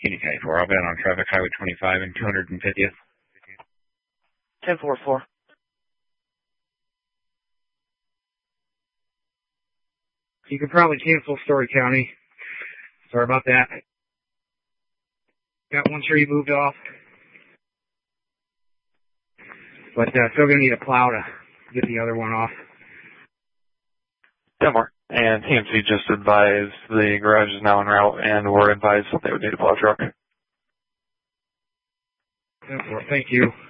Unit 4, I'll be on traffic Highway 25 and 250th. 10-4-4. You could probably cancel Story County. Sorry about that. Got one tree moved off. But still going to need a plow to get the other one off. 10-4. And TMC just advised the garage is now en route, and we're advised that they would need a plow truck. 10-4, thank you.